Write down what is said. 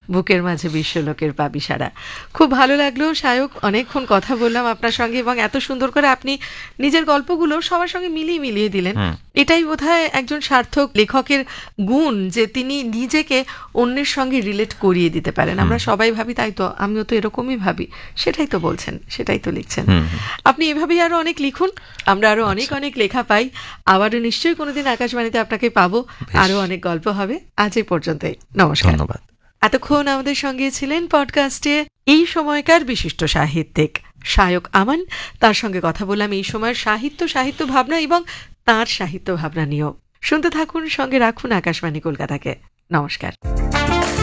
বুকের মাঝে বিশ্বলোকের পাবি সারা। খুব ভালো লাগলো সায়ক, অনেকক্ষণ কথা বললাম আপনার সঙ্গে এবং এত সুন্দর করে আপনি নিজের গল্পগুলো সবার সঙ্গে মিলিয়ে দিলেন। এটাই বোধহয় একজন সার্থক লেখকের গুণ, যে তিনি নিজেকে অন্যের সঙ্গে রিলেট করিয়ে দিতে পারেন। আমরা সবাই ভাবি, তাই তো আমিও তো এরকমই ভাবি, সেটাই তো বলছেন, সেটাই তো লিখছেন। আপনি এভাবেই আরো অনেক লিখুন, আমরা আরো অনেক অনেক লেখা পাই। আবারও নিশ্চয়ই কোনোদিন আকাশবাণীতে আপনাকে পাবো, আরো অনেক গল্প হবে। আজ এই পর্যন্তই, নমস্কার। ধন্যবাদ। এতক্ষণ আমাদের সঙ্গে ছিলেন পডকাস্টে এই সময়কার বিশিষ্ট সাহিত্যিক সায়ক আমান। তার সঙ্গে কথা বললাম এই সময়ের সাহিত্য ভাবনা এবং তার সাহিত্য ভাবনা নিয়েও। শুনতে থাকুন, সঙ্গে রাখুন আকাশবাণী কলকাতাকে। নমস্কার।